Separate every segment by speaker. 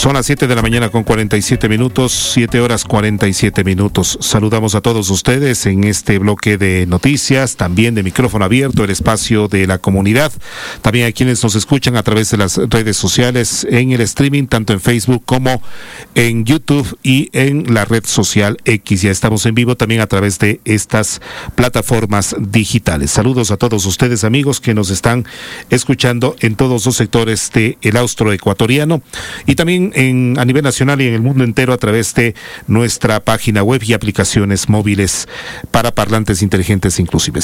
Speaker 1: Son las 7 de la mañana con 47 minutos, 7 horas 47 minutos. Saludamos a todos ustedes en este bloque de noticias, también de micrófono abierto, el espacio de la comunidad. También a quienes nos escuchan a través de las redes sociales, en el streaming, tanto en Facebook como en YouTube y en la red social X. Ya estamos en vivo también a través de estas plataformas digitales. Saludos a todos ustedes, amigos, que nos están escuchando en todos los sectores del austro ecuatoriano y también a nivel nacional y en el mundo entero a través de nuestra página web y aplicaciones móviles para parlantes inteligentes inclusive.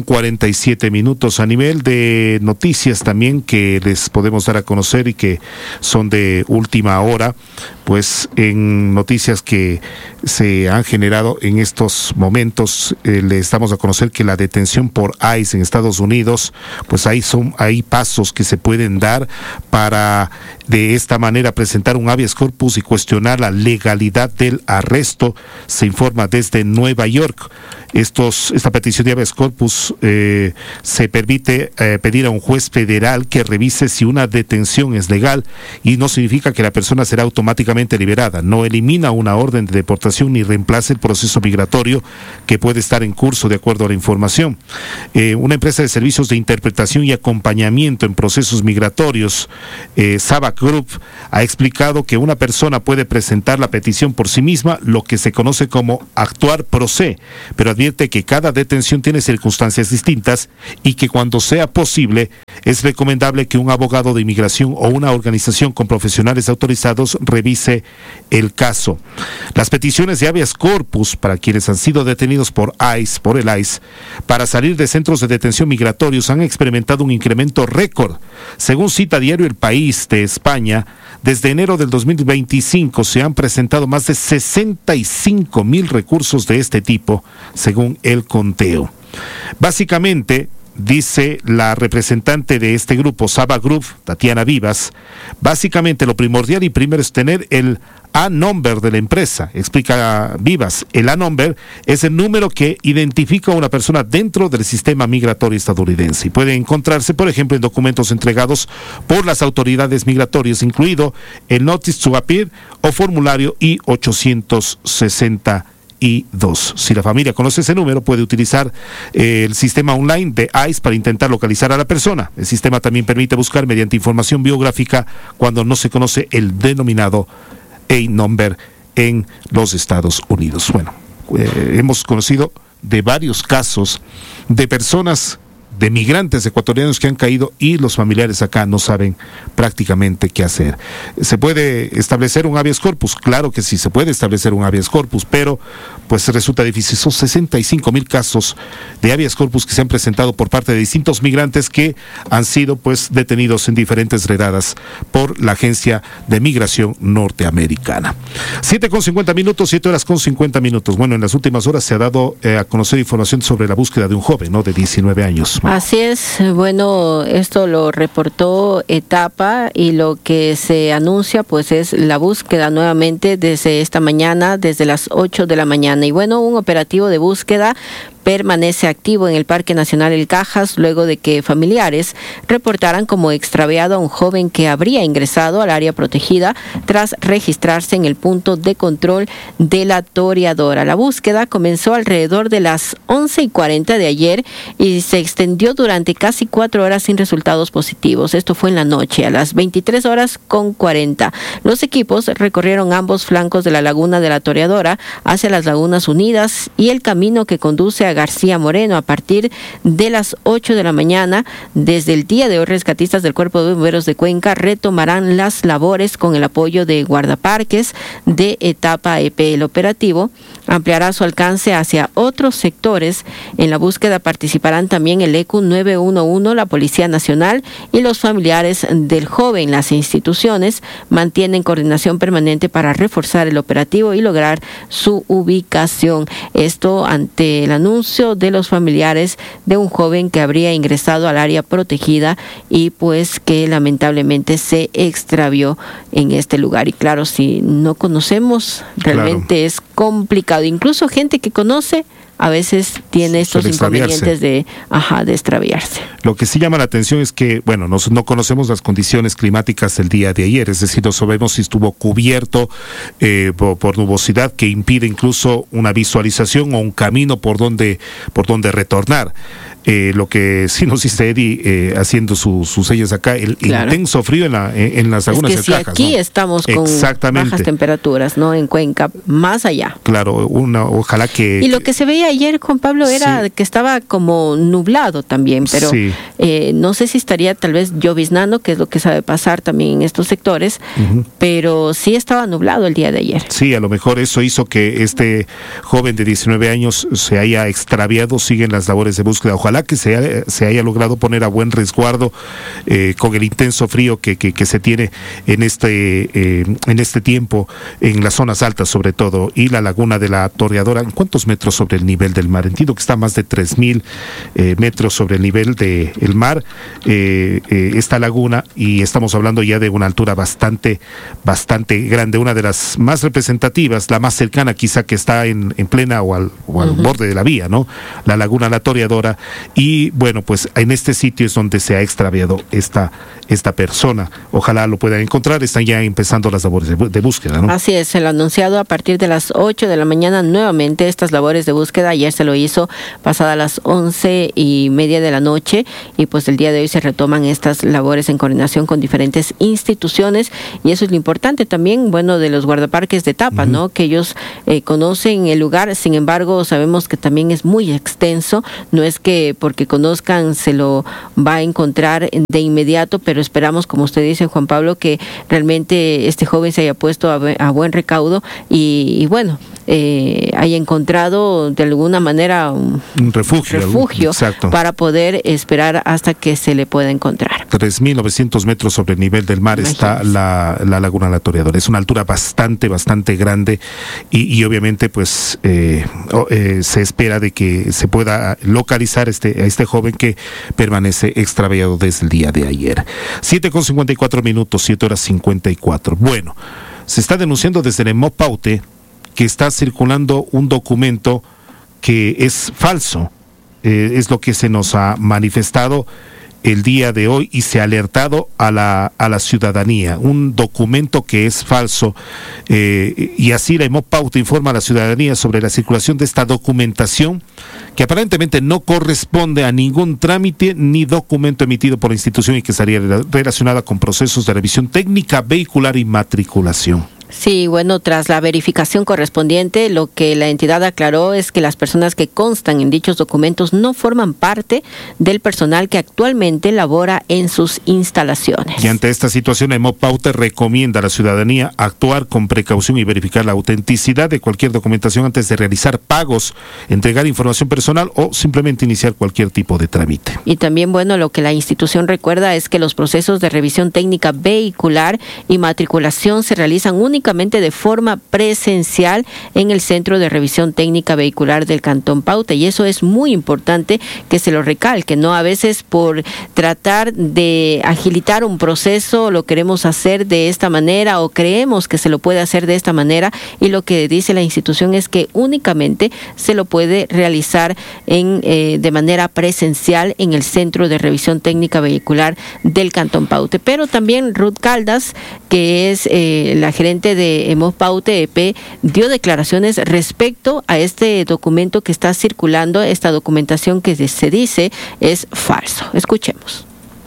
Speaker 1: 7:47 minutos. A nivel de noticias también que les podemos dar a conocer y que son de última hora, pues en noticias que se han generado en estos momentos, les damos a conocer que la detención por ICE en Estados Unidos, pues hay pasos que se pueden dar para de esta manera presentar un habeas corpus y cuestionar la legalidad del arresto, se informa desde Nueva York. Esta petición de habeas corpus se permite pedir a un juez federal que revise si una detención es legal y no significa que la persona será automáticamente liberada. No elimina una orden de deportación ni reemplaza el proceso migratorio que puede estar en curso de acuerdo a la información. Una empresa de servicios de interpretación y acompañamiento en procesos migratorios, Sabac Group, ha explicado que una persona puede presentar la petición por sí misma, lo que se conoce como actuar pro se, pero advierte que cada detención tiene circunstancias distintas y que cuando sea posible es recomendable que un abogado de inmigración o una organización con profesionales autorizados revise el caso. Las peticiones de habeas corpus para quienes han sido detenidos por el ICE, para salir de centros de detención migratorios han experimentado un incremento récord. Según cita diario El País de España, desde enero del 2025 se han presentado más de 65,000 recursos de este tipo, según el conteo. Básicamente, dice la representante de este grupo, Sabac Group, Tatiana Vivas, básicamente lo primordial y primero es tener el A-Number de la empresa. Explica Vivas, el A-Number es el número que identifica a una persona dentro del sistema migratorio estadounidense y puede encontrarse, por ejemplo, en documentos entregados por las autoridades migratorias, incluido el Notice to Appear o formulario I-862. Si la familia conoce ese número, puede utilizar el sistema online de ICE para intentar localizar a la persona. El sistema también permite buscar mediante información biográfica cuando no se conoce el denominado A-Number en los Estados Unidos. Bueno, hemos conocido de varios casos de personas, de migrantes ecuatorianos que han caído y los familiares acá no saben prácticamente qué hacer. ¿Se puede establecer un habeas corpus? Claro que sí, se puede establecer un habeas corpus, pero pues resulta difícil. Son 65,000 casos de habeas corpus que se han presentado por parte de distintos migrantes que han sido pues detenidos en diferentes redadas por la Agencia de Migración Norteamericana. 7:50 minutos, 7 horas con 50 minutos. Bueno, en las últimas horas se ha dado a conocer información sobre la búsqueda de un joven, ¿no?, de 19 años.
Speaker 2: Así es, bueno, esto lo reportó Etapa y lo que se anuncia pues es la búsqueda nuevamente desde esta mañana, desde las 8 de la mañana. Y bueno, un operativo de búsqueda permanece activo en el Parque Nacional El Cajas luego de que familiares reportaran como extraviado a un joven que habría ingresado al área protegida tras registrarse en el punto de control de la Toreadora. La búsqueda comenzó alrededor de las 11:40 de ayer y se extendió durante casi 4 horas sin resultados positivos. Esto fue en la noche, a las 23:40. Los equipos recorrieron ambos flancos de la laguna de la Toreadora hacia las Lagunas Unidas y el camino que conduce a García Moreno a partir de las 8 de la mañana. Desde el día de hoy, rescatistas del Cuerpo de Bomberos de Cuenca retomarán las labores con el apoyo de guardaparques de Etapa EP. El operativo ampliará su alcance hacia otros sectores. En la búsqueda participarán también el ECU 911, la Policía Nacional y los familiares del joven. Las instituciones mantienen coordinación permanente para reforzar el operativo y lograr su ubicación. Esto ante el anuncio de los familiares de un joven que habría ingresado al área protegida y pues que lamentablemente se extravió en este lugar. Y claro, si no conocemos, realmente es complicado. Incluso gente que conoce a veces tiene estos inconvenientes de extraviarse.
Speaker 1: Lo que sí llama la atención es que, bueno, no conocemos las condiciones climáticas del día de ayer, es decir, no sabemos si estuvo cubierto por nubosidad que impide incluso una visualización o un camino por donde retornar. Lo que sí nos dice Eddie, haciendo sus señas acá, el intenso frío en las lagunas del Cajas.
Speaker 2: Aquí estamos con bajas temperaturas, ¿no? En Cuenca, más allá.
Speaker 1: Claro, ojalá que...
Speaker 2: Y lo que se veía ayer, Juan Pablo, era que estaba como nublado también, pero no sé si estaría tal vez lloviznando, que es lo que sabe pasar también en estos sectores, pero sí estaba nublado el día de ayer.
Speaker 1: Sí, a lo mejor eso hizo que este joven de 19 años se haya extraviado, siguen las labores de búsqueda. Ojalá que se haya logrado poner a buen resguardo con el intenso frío que se tiene en este tiempo en las zonas altas sobre todo, y la laguna de la Toreadora. ¿En cuántos metros sobre el nivel del mar? Entiendo que está a más de 3,000 metros sobre el nivel del mar esta laguna, y estamos hablando ya de una altura bastante grande, una de las más representativas, la más cercana quizá, que está en plena o al borde de la vía, ¿no? La laguna La Toreadora. Y bueno, pues en este sitio es donde se ha extraviado esta persona. Ojalá lo puedan encontrar. Están ya empezando las labores de búsqueda, ¿no?
Speaker 2: Así es, se lo ha anunciado a partir de las 8 de la mañana nuevamente estas labores de búsqueda. Ayer se lo hizo pasada las 11:30 de la noche, y pues el día de hoy se retoman estas labores en coordinación con diferentes instituciones, y eso es lo importante también, bueno, de los guardaparques de Tapa, ¿no? Que ellos conocen el lugar. Sin embargo, sabemos que también es muy extenso. No es que porque conozcan se lo va a encontrar de inmediato, pero esperamos, como usted dice, Juan Pablo, que realmente este joven se haya puesto a buen recaudo y bueno, haya encontrado de alguna manera un refugio para poder esperar hasta que se le pueda encontrar.
Speaker 1: 3,900 metros sobre el nivel del mar. Imagínense. Está la laguna La Toreadora. Es una altura bastante grande, y obviamente pues se espera de que se pueda localizar a este joven que permanece extraviado desde el día de ayer. 7:54 minutos, 7:54. Bueno, se está denunciando desde el EMOP Paute que está circulando un documento que es falso. Es lo que se nos ha manifestado el día de hoy, y se ha alertado a la ciudadanía. Un documento que es falso, y así la EMOP Paute informa a la ciudadanía sobre la circulación de esta documentación que aparentemente no corresponde a ningún trámite ni documento emitido por la institución, y que estaría relacionada con procesos de revisión técnica vehicular y matriculación.
Speaker 2: Sí, bueno, tras la verificación correspondiente, lo que la entidad aclaró es que las personas que constan en dichos documentos no forman parte del personal que actualmente labora en sus instalaciones.
Speaker 1: Y ante esta situación, EMOP Paute recomienda a la ciudadanía actuar con precaución y verificar la autenticidad de cualquier documentación antes de realizar pagos, entregar información personal o simplemente iniciar cualquier tipo de trámite.
Speaker 2: Y también, bueno, lo que la institución recuerda es que los procesos de revisión técnica vehicular y matriculación se realizan únicamente de forma presencial en el Centro de Revisión Técnica Vehicular del Cantón Paute, y eso es muy importante que se lo recalque, ¿no? A veces por tratar de agilitar un proceso lo queremos hacer de esta manera, o creemos que se lo puede hacer de esta manera, y lo que dice la institución es que únicamente se lo puede realizar de manera presencial en el Centro de Revisión Técnica Vehicular del Cantón Paute. Pero también Ruth Caldas, que es la gerente de EMOP Paute EP, dio declaraciones respecto a este documento que está circulando, esta documentación que se dice es falso. Escuchemos.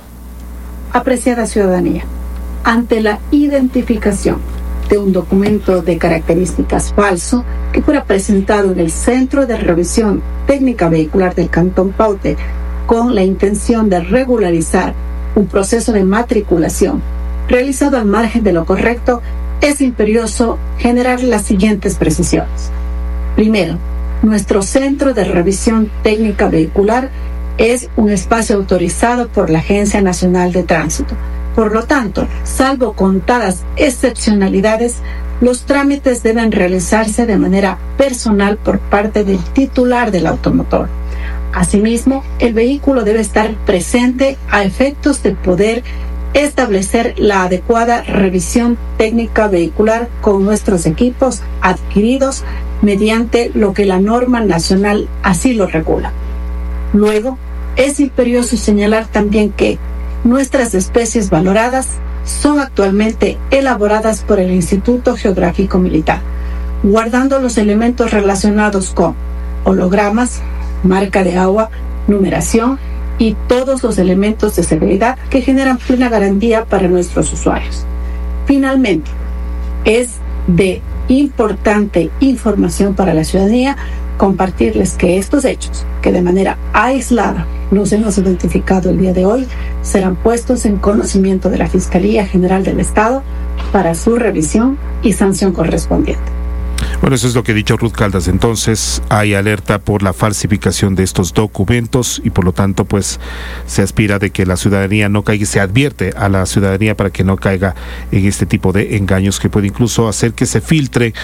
Speaker 3: Apreciada ciudadanía, ante la identificación de un documento de características falso que fuera presentado en el Centro de Revisión Técnica Vehicular del Cantón Paute con la intención de regularizar un proceso de matriculación realizado al margen de lo correcto, es imperioso generar las siguientes precisiones. Primero, nuestro Centro de Revisión Técnica Vehicular es un espacio autorizado por la Agencia Nacional de Tránsito. Por lo tanto, salvo contadas excepcionalidades, los trámites deben realizarse de manera personal por parte del titular del automotor. Asimismo, el vehículo debe estar presente a efectos de poder establecer la adecuada revisión técnica vehicular con nuestros equipos adquiridos mediante lo que la norma nacional así lo regula. Luego, es imperioso señalar también que nuestras especies valoradas son actualmente elaboradas por el Instituto Geográfico Militar, guardando los elementos relacionados con hologramas, marca de agua, numeración y todos los elementos de seguridad que generan plena garantía para nuestros usuarios. Finalmente, es de importante información para la ciudadanía compartirles que estos hechos, que de manera aislada los hemos identificado el día de hoy, serán puestos en conocimiento de la Fiscalía General del Estado para su revisión y sanción correspondiente.
Speaker 1: Bueno, eso es lo que ha dicho Ruth Caldas. Entonces, hay alerta por la falsificación de estos documentos y por lo tanto, pues, se aspira de que la ciudadanía no caiga, se advierte a la ciudadanía para que no caiga en este tipo de engaños que puede incluso hacer que se filtre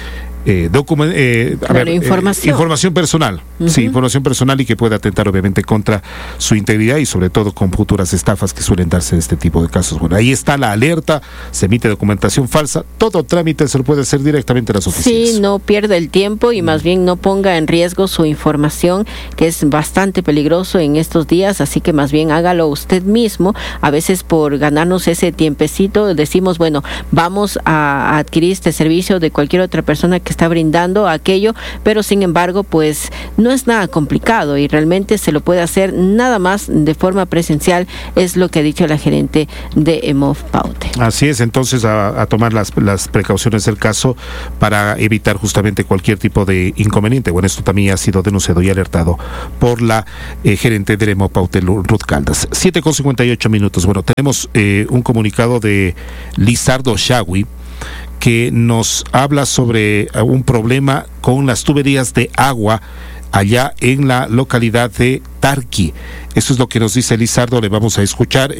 Speaker 1: información personal, sí, información personal y que puede atentar obviamente contra su integridad y sobre todo con futuras estafas que suelen darse en este tipo de casos. Bueno, ahí está la alerta, se emite documentación falsa, todo trámite se lo puede hacer directamente a las oficinas.
Speaker 2: Sí, no pierda el tiempo y más bien no ponga en riesgo su información, que es bastante peligroso en estos días, así que más bien hágalo usted mismo. A veces por ganarnos ese tiempecito decimos, bueno, vamos a adquirir este servicio de cualquier otra persona que está brindando aquello, pero sin embargo pues no es nada complicado y realmente se lo puede hacer nada más de forma presencial, es lo que ha dicho la gerente de EMOF Paute.
Speaker 1: Así es, entonces a tomar las precauciones del caso para evitar justamente cualquier tipo de inconveniente. Bueno, esto también ha sido denunciado y alertado por la gerente de EMOF Paute, Ruth Caldas. 7:58. Bueno, tenemos un comunicado de Lizardo Chaui que nos habla sobre un problema con las tuberías de agua allá en la localidad de Tarqui. Eso es lo que nos dice Lizardo, le vamos a escuchar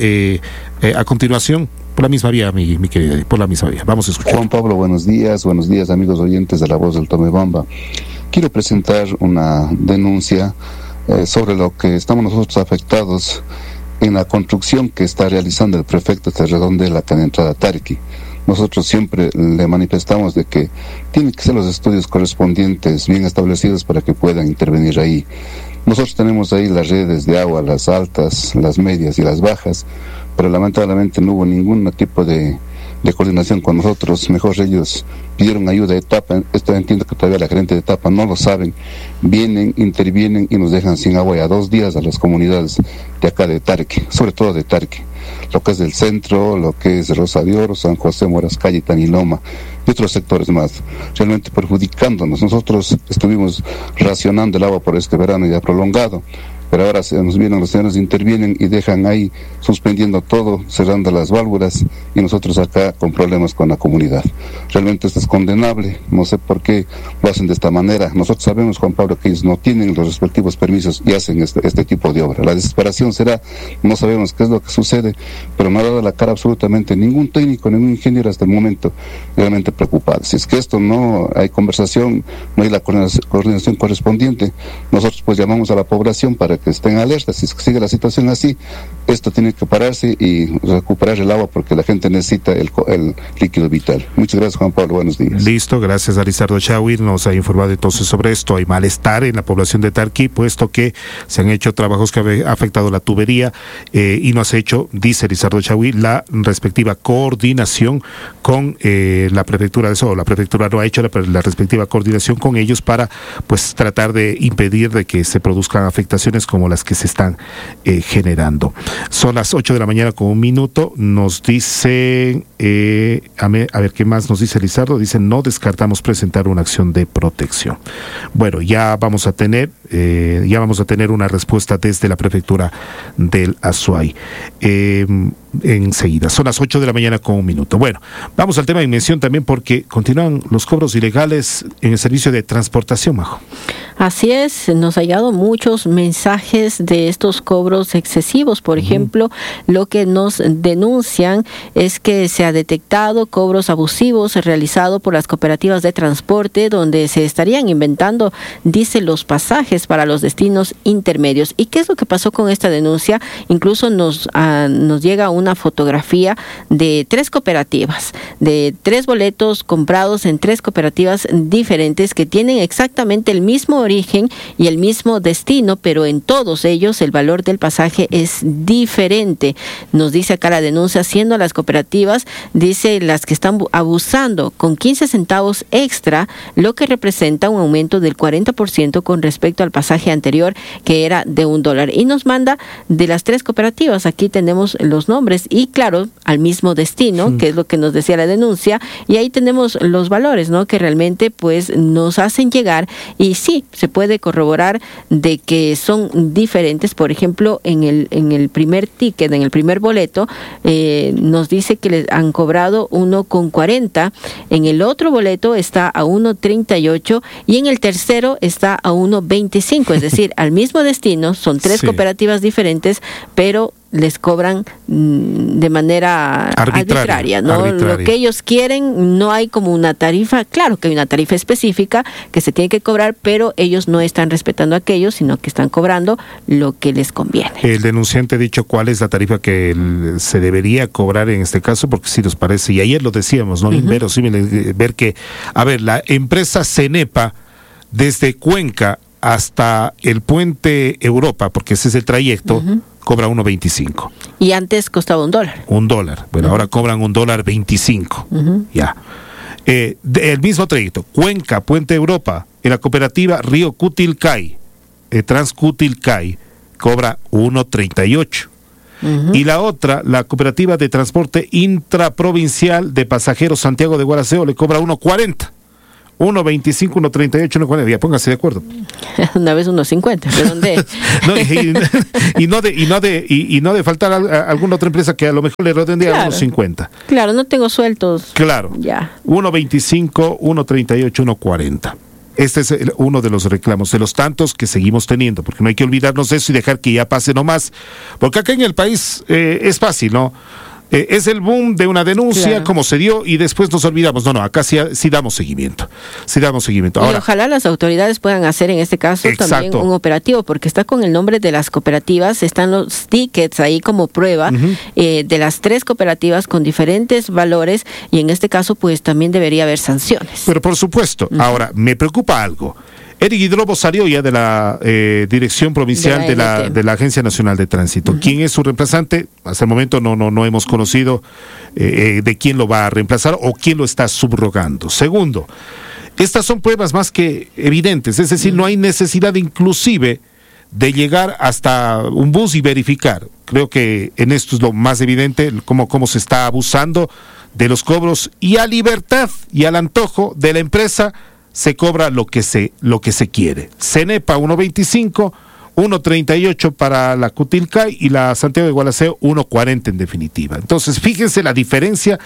Speaker 1: a continuación. Por la misma vía, mi querida, por la misma vía. Vamos a escuchar.
Speaker 4: Juan Pablo, buenos días amigos oyentes de La Voz del Tomebamba. Quiero presentar una denuncia sobre lo que estamos nosotros afectados en la construcción que está realizando el prefecto de Redondela acá en la entrada a Tarqui. Nosotros siempre le manifestamos de que tienen que ser los estudios correspondientes bien establecidos para que puedan intervenir ahí. Nosotros tenemos ahí las redes de agua, las altas, las medias y las bajas, pero lamentablemente no hubo ningún tipo de coordinación con nosotros. Mejor ellos pidieron ayuda de etapa. Esto entiendo que todavía la gerente de etapa no lo saben. Vienen, intervienen y nos dejan sin agua a 2 días a las comunidades de acá de Tarqui, sobre todo de Tarqui, lo que es del centro, lo que es Rosa de Oro, San José, Morazcaya, Taniloma y otros sectores más, realmente perjudicándonos. Nosotros estuvimos racionando el agua por este verano ya prolongado, pero ahora se nos vienen los señores, intervienen y dejan ahí suspendiendo todo, cerrando las válvulas y nosotros acá con problemas con la comunidad. Realmente esto es condenable, no sé por qué lo hacen de esta manera. Nosotros sabemos, Juan Pablo, que ellos no tienen los respectivos permisos y hacen este tipo de obra. La desesperación será, no sabemos qué es lo que sucede, pero no ha dado la cara absolutamente ningún técnico, ningún ingeniero hasta el momento realmente preocupado. Si es que esto no hay conversación, no hay la coordinación correspondiente, nosotros pues llamamos a la población para que estén alertas. Si es que sigue la situación así, esto tiene que pararse y recuperar el agua porque la gente necesita el líquido vital. Muchas gracias, Juan Pablo, buenos días.
Speaker 1: Listo, gracias a Lizardo Chaui, nos ha informado entonces sobre esto. Hay malestar en la población de Tarqui, puesto que se han hecho trabajos que han afectado la tubería y no se ha hecho, dice Lizardo Chaui, la respectiva coordinación con la prefectura de eso, la prefectura no ha hecho la respectiva coordinación con ellos para pues tratar de impedir de que se produzcan afectaciones como las que se están generando. Son las 8:01 a.m. Nos dice, a ver qué más nos dice Lizardo, dice no descartamos presentar una acción de protección. Bueno, ya vamos a tener una respuesta desde la prefectura del Azuay. Enseguida, son las 8:01 a.m. Bueno, vamos al tema de inmención también porque continúan los cobros ilegales en el servicio de transportación, Majo.
Speaker 2: Así es, nos ha llegado muchos mensajes de estos cobros excesivos. Por ejemplo, lo que nos denuncian es que se ha detectado cobros abusivos realizados por las cooperativas de transporte donde se estarían inventando, dice, los pasajes para los destinos intermedios. ¿Y qué es lo que pasó con esta denuncia? Incluso nos llega una fotografía de 3 cooperativas, de 3 boletos comprados en 3 cooperativas diferentes que tienen exactamente el mismo origen y el mismo destino, pero en todos ellos el valor del pasaje es diferente. Nos dice acá la denuncia, siendo las cooperativas, dice, las que están abusando con 15 centavos extra, lo que representa un aumento del 40% con respecto al pasaje anterior, que era de $1. Y nos manda de las 3 cooperativas, aquí tenemos los nombres y claro, al mismo destino, que es lo que nos decía la denuncia, y ahí tenemos los valores, ¿no? Que realmente pues nos hacen llegar, y sí, se puede corroborar de que son diferentes. Por ejemplo, en el primer ticket, en el primer boleto, nos dice que les han cobrado 1,40, en el otro boleto está a 1,38 y en el tercero está a 1,25, es decir, al mismo destino, son 3 cooperativas diferentes, pero les cobran de manera arbitraria, ¿no? Lo que ellos quieren, no hay como una tarifa, claro que hay una tarifa específica que se tiene que cobrar, pero ellos no están respetando aquello, sino que están cobrando lo que les conviene.
Speaker 1: El denunciante ha dicho cuál es la tarifa que se debería cobrar en este caso, porque si nos parece, y ayer lo decíamos, ¿no? Inverosímil ver que, a ver, la empresa Cenepa, desde Cuenca hasta el puente Europa, porque ese es el trayecto, cobra 1.25.
Speaker 2: Y antes costaba $1.
Speaker 1: $1. Bueno, ahora cobran $1.25. Ya. El mismo trayecto, Cuenca, puente Europa, en la cooperativa Río Cutilcay, Transcutilcay, cobra 1.38. Y la otra, la cooperativa de transporte intraprovincial de pasajeros Santiago de Guaraceo, le cobra 1.40. 1.25, 1.38, 1.40, ya póngase de acuerdo.
Speaker 2: Una vez 1.50, redondee.
Speaker 1: y no de faltar alguna otra empresa que a lo mejor le redondea a 1.50.
Speaker 2: Claro, no tengo sueltos.
Speaker 1: Claro.
Speaker 2: Ya.
Speaker 1: 1.25, 1.38, 1.40. Este es uno de los reclamos, de los tantos que seguimos teniendo, porque no hay que olvidarnos de eso y dejar que ya pase nomás, porque acá en el país es fácil, ¿no? Es el boom de una denuncia, como se dio, y después nos olvidamos. No, acá sí damos seguimiento. Ahora,
Speaker 2: y ojalá las autoridades puedan hacer en este caso también un operativo, porque está con el nombre de las cooperativas, están los tickets ahí como prueba de las 3 cooperativas con diferentes valores, y en este caso pues también debería haber sanciones.
Speaker 1: Pero por supuesto, ahora me preocupa algo. Eric Hidrobo salió ya de la Dirección Provincial de la Agencia Nacional de Tránsito. ¿Quién es su reemplazante? Hasta el momento no hemos conocido de quién lo va a reemplazar o quién lo está subrogando. Segundo, estas son pruebas más que evidentes, es decir, no hay necesidad inclusive de llegar hasta un bus y verificar. Creo que en esto es lo más evidente, cómo se está abusando de los cobros, y a libertad y al antojo de la empresa se cobra lo que se quiere. Cenepa 1.25, 1.38 para la Cutilcay y la Santiago de Gualaceo 1.40 en definitiva. Entonces, fíjense la diferencia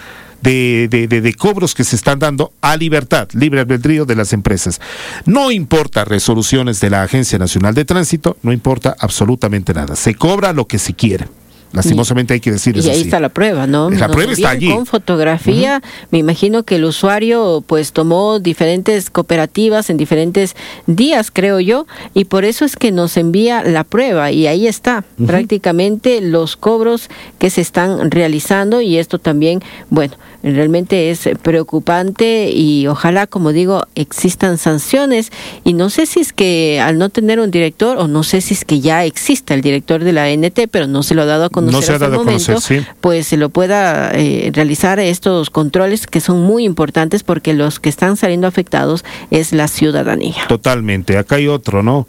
Speaker 1: de cobros que se están dando a libertad, libre albedrío de las empresas. No importa resoluciones de la Agencia Nacional de Tránsito, no importa absolutamente nada. Se cobra lo que se quiere. Lastimosamente hay que decir eso.
Speaker 2: Y ahí está la prueba, ¿no?
Speaker 1: La prueba está allí.
Speaker 2: Con fotografía, me imagino que el usuario pues tomó diferentes cooperativas en diferentes días, creo yo, y por eso es que nos envía la prueba, y ahí está prácticamente los cobros que se están realizando, y esto también, bueno, realmente es preocupante, y ojalá, como digo, existan sanciones, y no sé si es que al no tener un director, o no sé si es que ya exista el director de la ANT, pero no se lo ha dado a conocer hasta el momento, pues se lo pueda realizar estos controles que son muy importantes, porque los que están saliendo afectados es la ciudadanía.
Speaker 1: Totalmente. Acá hay otro, ¿no?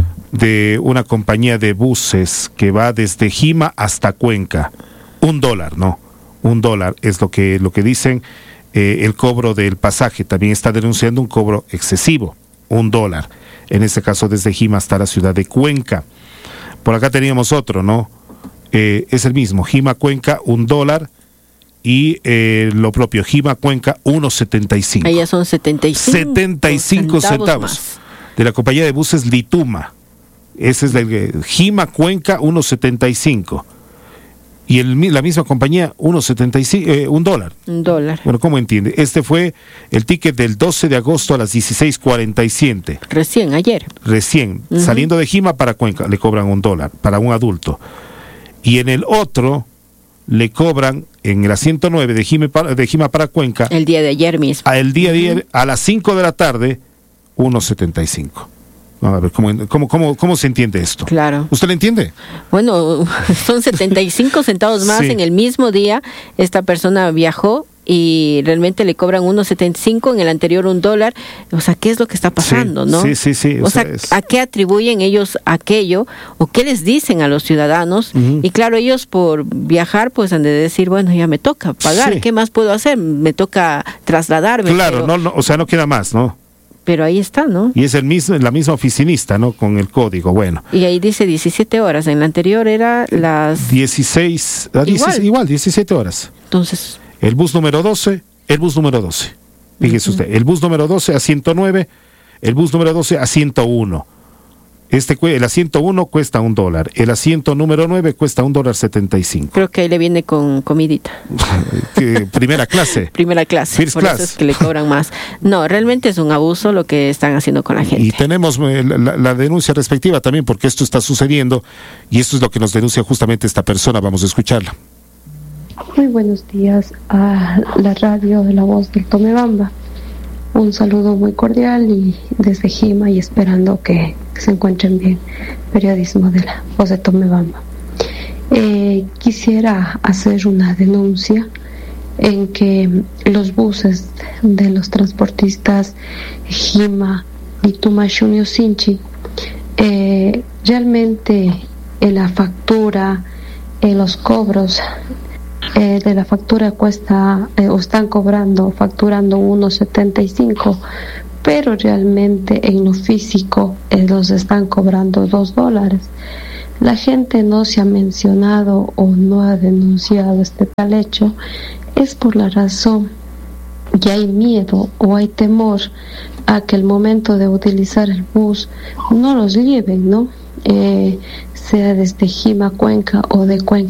Speaker 1: De una compañía de buses que va desde Jima hasta Cuenca. $1, ¿no? $1 es lo que dicen. El cobro del pasaje también está denunciando un cobro excesivo. $1. En este caso desde Jima hasta la ciudad de Cuenca. Por acá teníamos otro, ¿no? Es el mismo, Jima Cuenca $1 y lo propio Jima Cuenca 1.75.
Speaker 2: Allá son 75
Speaker 1: centavos de la compañía de buses Lituma. Ese es el Jima Cuenca 1.75 y la misma compañía $1.75, $1.
Speaker 2: $1.
Speaker 1: Bueno, ¿cómo entiende? Este fue el ticket del 12 de agosto a las 16:47.
Speaker 2: Ayer.
Speaker 1: Saliendo de Jima para Cuenca le cobran $1 para un adulto. Y en el otro le cobran en la 109 de Jima para Cuenca,
Speaker 2: el día de ayer mismo.
Speaker 1: El día de ayer, a las 5 de la tarde, 1.75. A ver, ¿cómo se entiende esto?
Speaker 2: Claro.
Speaker 1: ¿Usted lo entiende?
Speaker 2: Bueno, son 75 centavos más en el mismo día. Esta persona viajó y realmente le cobran 1.75, en el anterior $1. O sea, ¿qué es lo que está pasando, no?
Speaker 1: Sí.
Speaker 2: O sea, ¿a qué atribuyen ellos aquello? ¿O qué les dicen a los ciudadanos? Y claro, ellos por viajar, pues han de decir, bueno, ya me toca pagar.
Speaker 1: Sí.
Speaker 2: ¿Qué más puedo hacer? Me toca trasladarme.
Speaker 1: Claro, pero, o sea, no queda más, ¿no?
Speaker 2: Pero ahí está, ¿no?
Speaker 1: Y es la misma oficinista, ¿no? Con el código, bueno.
Speaker 2: Y ahí dice 17 horas. En la anterior era las...
Speaker 1: 16, igual, 17 horas.
Speaker 2: Entonces...
Speaker 1: El bus número 12. Fíjese usted, el bus número 12 a 109, el bus número 12 a 101. El asiento 1 cuesta $1, el asiento número 9 cuesta $1.75.
Speaker 2: Creo que ahí le viene con comidita.
Speaker 1: Primera clase.
Speaker 2: Primera clase.
Speaker 1: First
Speaker 2: por
Speaker 1: class.
Speaker 2: eso es que le cobran más. No, realmente es un abuso lo que están haciendo con la gente.
Speaker 1: Y tenemos la denuncia respectiva también, porque esto está sucediendo y esto es lo que nos denuncia justamente esta persona. Vamos a escucharla.
Speaker 5: Muy buenos días a la radio de La Voz del Tomebamba. Un saludo muy cordial y desde Jima, y esperando que se encuentren bien. Periodismo de La Voz de Tomebamba. Quisiera hacer una denuncia en que los buses de los transportistas Jima y Tumaxunio Sinchi, realmente en la factura, en los cobros de la factura cuesta o están facturando 1.75, pero realmente en lo físico los están cobrando $2. La gente no se ha mencionado o no ha denunciado este tal hecho, es por la razón que hay miedo o hay temor a que el momento de utilizar el bus no los lleven, ¿no? Sea desde Jima, Cuenca o de Cuenca